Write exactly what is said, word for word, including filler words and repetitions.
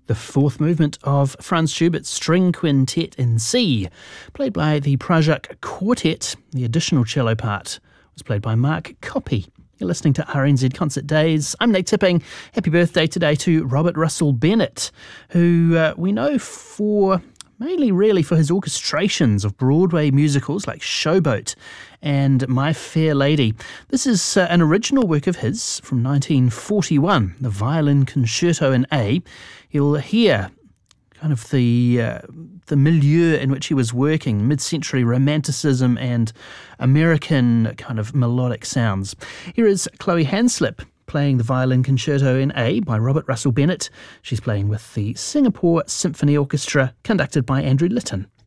The fourth movement of Franz Schubert's String Quintet in C, played by the Prajak Quartet. The additional cello part was played by Mark Coppy. You're listening to R N Z Concert Days. I'm Nate Tipping. Happy birthday today to Robert Russell Bennett, who uh, we know for... mainly really for his orchestrations of Broadway musicals like Showboat and My Fair Lady. This is uh, an original work of his from nineteen forty-one, the Violin Concerto in A. You'll hear kind of the uh, the milieu in which he was working, mid-century romanticism and American kind of melodic sounds. Here is Chloe Hanslip playing the Violin Concerto in A by Robert Russell Bennett. She's playing with the Singapore Symphony Orchestra, conducted by Andrew Litton.